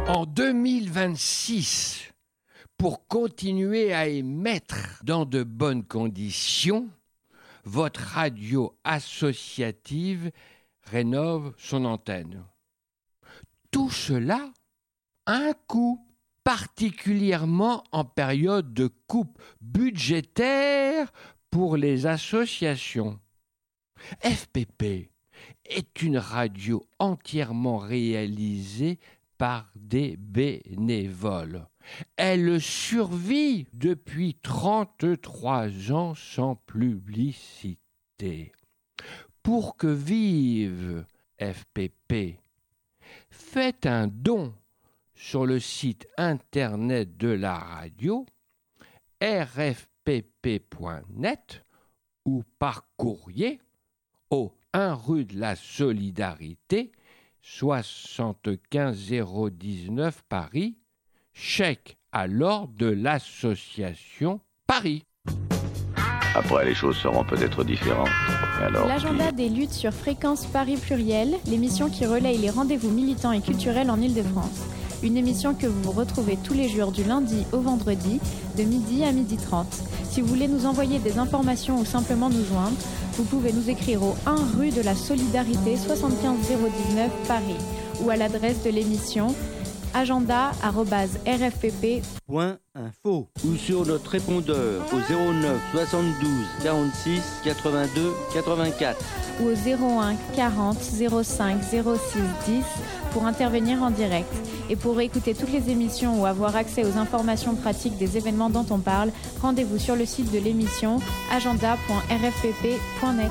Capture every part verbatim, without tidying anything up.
En deux mille vingt-six, pour continuer à émettre dans de bonnes conditions, votre radio associative rénove son antenne. Tout cela a un coût, particulièrement en période de coupe budgétaire pour les associations. F P P est une radio entièrement réalisée par des bénévoles. Elle survit depuis trente-trois ans sans publicité. Pour que vive F P P, faites un don sur le site internet de la radio r f p p point net ou par courrier au un rue de la Solidarité, soixante-quinze zéro dix-neuf Paris, chèque à l'ordre de l'association Paris. Après, les choses seront peut-être différentes. Alors, L'agenda qui... des luttes sur Fréquence Paris Pluriel, l'émission qui relaye les rendez-vous militants et culturels en Ile-de-France. Une émission que vous retrouvez tous les jours du lundi au vendredi, de midi à midi trente. Si vous voulez nous envoyer des informations ou simplement nous joindre, vous pouvez nous écrire au un rue de la Solidarité, soixante-quinze zéro dix-neuf Paris, ou à l'adresse de l'émission agenda arobase r f p p point info ou sur notre répondeur au zéro neuf soixante-douze quarante-six quatre-vingt-deux quatre-vingt-quatre ou au zéro un quarante zéro cinq zéro six dix pour intervenir en direct. Et pour écouter toutes les émissions ou avoir accès aux informations pratiques des événements dont on parle, rendez-vous sur le site de l'émission agenda point r f p p point net.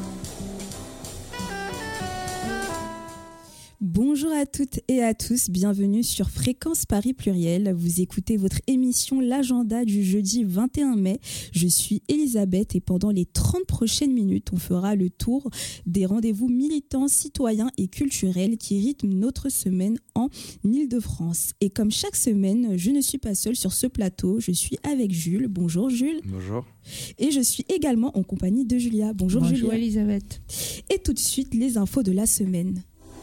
Bonjour à toutes et à tous, bienvenue sur Fréquence Paris Pluriel. Vous écoutez votre émission L'Agenda du jeudi vingt et un mai. Je suis Elisabeth et pendant les trente prochaines minutes, on fera le tour des rendez-vous militants, citoyens et culturels qui rythment notre semaine en Ile-de-France. Et comme chaque semaine, je ne suis pas seule sur ce plateau, je suis avec Jules. Bonjour Jules. Bonjour. Et je suis également en compagnie de Julia. Bonjour, Bonjour Julia. Bonjour Elisabeth. Et tout de suite, les infos de la semaine.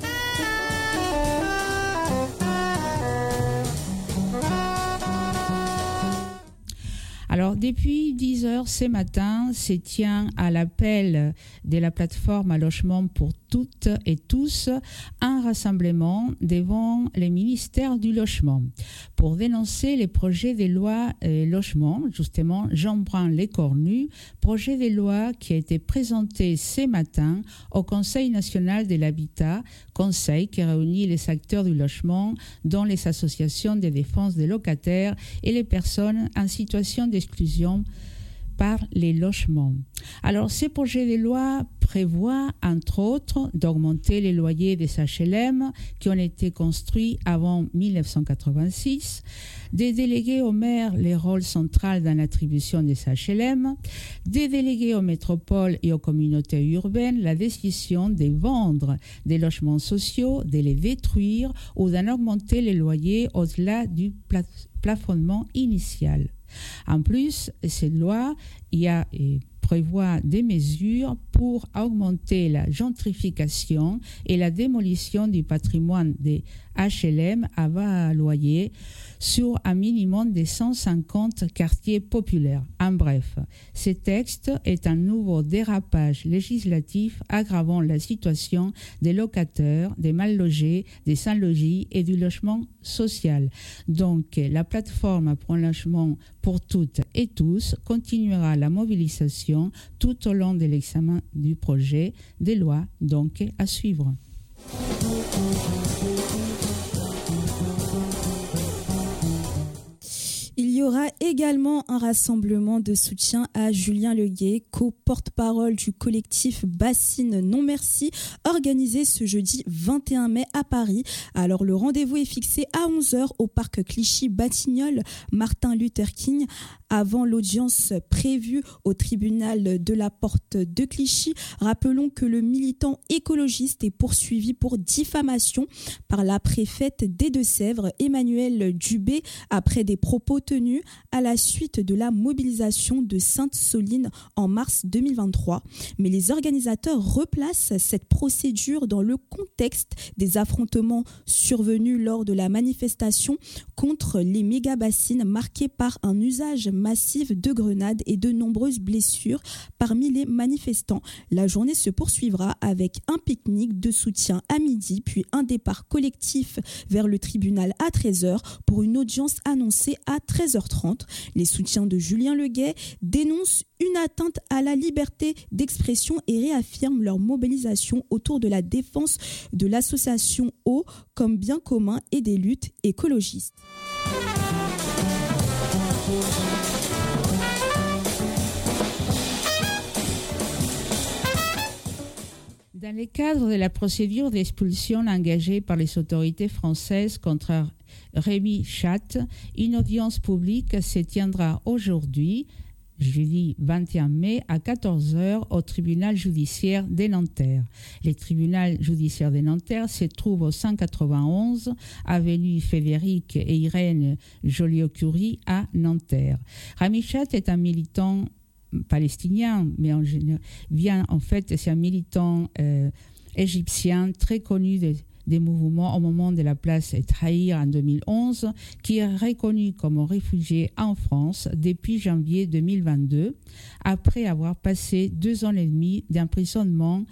Alors, depuis dix heures ce matin, se tient à l'appel de la plateforme à logement pour toutes et tous un rassemblement devant les ministères du logement pour dénoncer les projets de loi euh, logement, justement Jean-Brun Lecornu, projet de loi qui a été présenté ce matin au Conseil national de l'habitat, conseil qui réunit les acteurs du logement, dont les associations de défense des locataires et les personnes en situation d'exclusion par les logements. Alors, ces projets de loi prévoient, entre autres, d'augmenter les loyers des H L M qui ont été construits avant dix-neuf cent quatre-vingt-six, de déléguer aux maires les rôles centraux dans l'attribution des H L M, de déléguer aux métropoles et aux communautés urbaines la décision de vendre des logements sociaux, de les détruire ou d'en augmenter les loyers au-delà du pla- plafonnement initial. En plus, cette loi y a, et prévoit des mesures pour augmenter la gentrification et la démolition du patrimoine des H L M à bas loyer sur un minimum de cent cinquante quartiers populaires. En bref, ce texte est un nouveau dérapage législatif aggravant la situation des locataires, des mal logés, des sans logis et du logement social. Donc, la plateforme pour un logement pour toutes et tous continuera la mobilisation tout au long de l'examen du projet de loi, donc à suivre. Il y aura également un rassemblement de soutien à Julien Leguet, co-porte-parole du collectif Bassine Non Merci, organisé ce jeudi vingt et un mai à Paris. Alors le rendez-vous est fixé à onze heures au parc Clichy-Batignolles, Martin Luther King, avant l'audience prévue au tribunal de la Porte de Clichy. Rappelons que le militant écologiste est poursuivi pour diffamation par la préfète des Deux-Sèvres, Emmanuelle Dubé, après des propos tenus à la suite de la mobilisation de Sainte-Soline en mars deux mille vingt-trois. Mais les organisateurs replacent cette procédure dans le contexte des affrontements survenus lors de la manifestation contre les méga-bassines marqués par un usage massif de grenades et de nombreuses blessures parmi les manifestants. La journée se poursuivra avec un pique-nique de soutien à midi, puis un départ collectif vers le tribunal à treize heures pour une audience annoncée à treize heures trente. Les soutiens de Julien Leguet dénoncent une atteinte à la liberté d'expression et réaffirment leur mobilisation autour de la défense de l'association Eau comme bien commun et des luttes écologistes. Dans le cadre de la procédure d'expulsion engagée par les autorités françaises contre Rémi Chatte, une audience publique se tiendra aujourd'hui, jeudi vingt et un mai, à quatorze heures au tribunal judiciaire de Nanterre. Le tribunal judiciaire de Nanterre se trouve au cent quatre-vingt-onze avenue Frédéric et Irène Joliot-Curie à Nanterre. Rémi Chatte est un militant palestinien, mais en général, vient en fait, c'est un militant euh, égyptien très connu de, des mouvements au moment de la place Tahrir en deux mille onze, qui est reconnu comme réfugié en France depuis janvier deux mille vingt-deux, après avoir passé deux ans et demi d'emprisonnement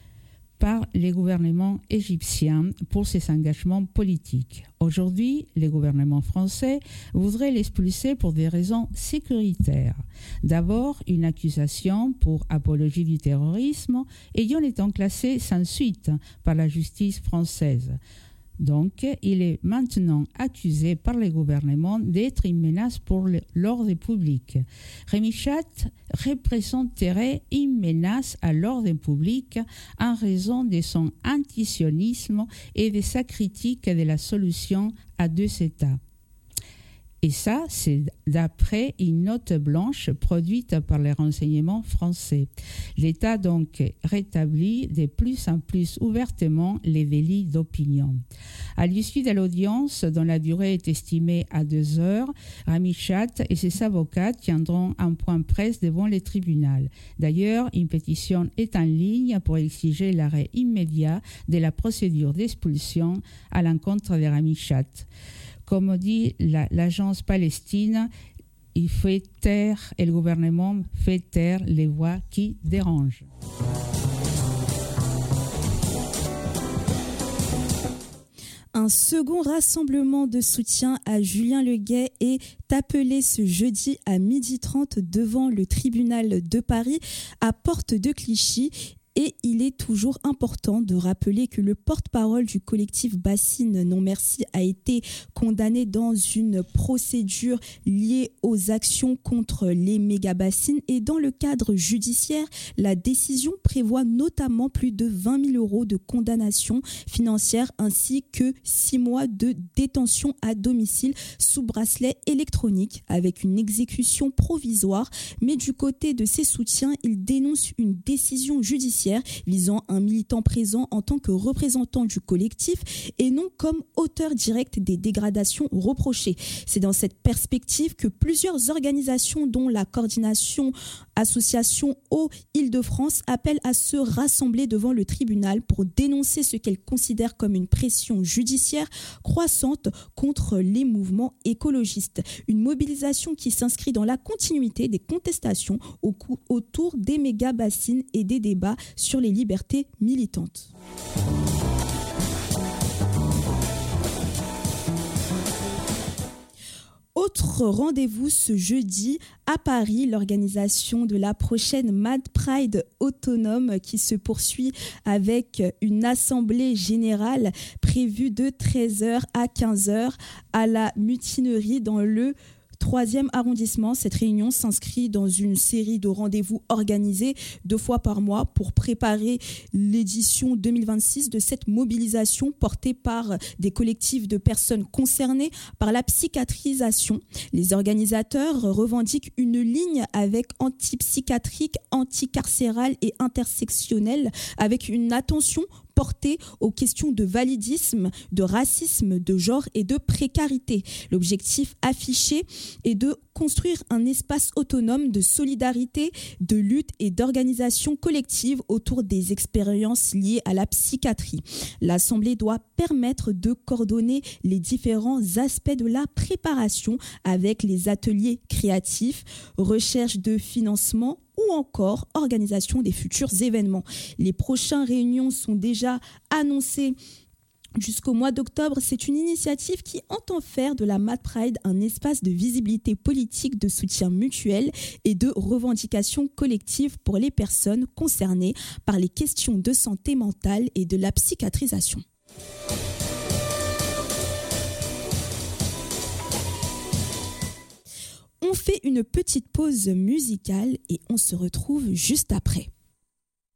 par les gouvernements égyptiens pour ses engagements politiques. Aujourd'hui, le gouvernement français voudrait l'expulser pour des raisons sécuritaires. D'abord, une accusation pour apologie du terrorisme ayant été classée sans suite par la justice française. Donc, il est maintenant accusé par le gouvernement d'être une menace pour l'ordre public. Rémi Chatte représenterait une menace à l'ordre public en raison de son antisionisme et de sa critique de la solution à deux États. Et ça, c'est d'après une note blanche produite par les renseignements français. L'État donc rétablit de plus en plus ouvertement les délits d'opinion. À l'issue de l'audience, dont la durée est estimée à deux heures, Rémi Chatte et ses avocats tiendront un point presse devant les tribunaux. D'ailleurs, une pétition est en ligne pour exiger l'arrêt immédiat de la procédure d'expulsion à l'encontre de Rémi Chatte. Comme dit la, l'agence palestine, il fait taire et le gouvernement fait taire les voix qui dérangent. Un second rassemblement de soutien à Julien Leguet est appelé ce jeudi à midi trente devant le tribunal de Paris à Porte de Clichy. Et il est toujours important de rappeler que le porte-parole du collectif Bassine Non Merci a été condamné dans une procédure liée aux actions contre les méga-bassines. Et dans le cadre judiciaire, la décision prévoit notamment plus de vingt mille euros de condamnation financière ainsi que six mois de détention à domicile sous bracelet électronique avec une exécution provisoire. Mais du côté de ses soutiens, il dénonce une décision judiciaire visant un militant présent en tant que représentant du collectif et non comme auteur direct des dégradations reprochées. C'est dans cette perspective que plusieurs organisations, dont la coordination Association Eau Île-de-France, appellent à se rassembler devant le tribunal pour dénoncer ce qu'elles considèrent comme une pression judiciaire croissante contre les mouvements écologistes. Une mobilisation qui s'inscrit dans la continuité des contestations au cou- autour des méga-bassines et des débats sur les libertés militantes. Autre rendez-vous ce jeudi à Paris, l'organisation de la prochaine Mad Pride autonome qui se poursuit avec une assemblée générale prévue de treize heures à quinze heures à la Mutinerie dans le troisième arrondissement. Cette réunion s'inscrit dans une série de rendez-vous organisés deux fois par mois pour préparer l'édition deux mille vingt-six de cette mobilisation portée par des collectifs de personnes concernées par la psychiatrisation. Les organisateurs revendiquent une ligne avec antipsychiatrique, anticarcérale et intersectionnelle avec une attention portée aux questions de validisme, de racisme, de genre et de précarité. L'objectif affiché est de construire un espace autonome de solidarité, de lutte et d'organisation collective autour des expériences liées à la psychiatrie. L'Assemblée doit permettre de coordonner les différents aspects de la préparation avec les ateliers créatifs, recherche de financement ou encore organisation des futurs événements. Les prochaines réunions sont déjà annoncées jusqu'au mois d'octobre. C'est une initiative qui entend faire de la Mad Pride un espace de visibilité politique, de soutien mutuel et de revendication collective pour les personnes concernées par les questions de santé mentale et de la psychiatrisation. On fait une petite pause musicale et on se retrouve juste après.